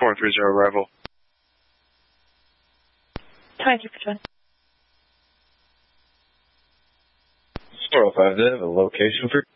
430 arrival. 23 for 20. 405, do you have a location for